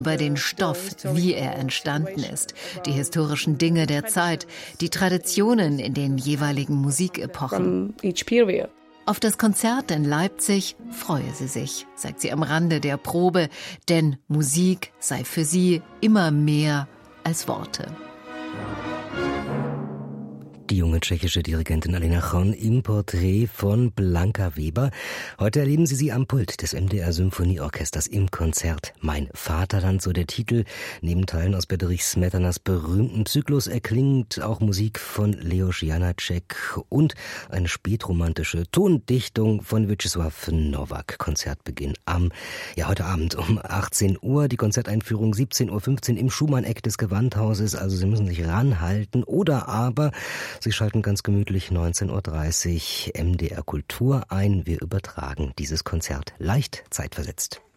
über den Stoff, wie er entstanden ist, die historischen Dinge der Zeit, die Traditionen in den jeweiligen Musikepochen. Auf das Konzert in Leipzig freue sie sich, sagt sie am Rande der Probe, denn Musik sei für sie immer mehr als Worte. Die junge tschechische Dirigentin Alena Chon im Porträt von Blanka Weber. Heute erleben Sie sie am Pult des MDR Symphonieorchesters im Konzert Mein Vaterland, so der Titel. Neben Teilen aus Bedřich Smetanas berühmten Zyklus erklingt auch Musik von Leos Janáček und eine spätromantische Tondichtung von Vítězslav Novák. Konzertbeginn heute Abend um 18 Uhr. Die Konzerteinführung 17.15 Uhr im Schumann-Eck des Gewandhauses. Also Sie müssen sich ranhalten oder aber Sie schalten ganz gemütlich 19.30 Uhr MDR Kultur ein. Wir übertragen dieses Konzert leicht zeitversetzt.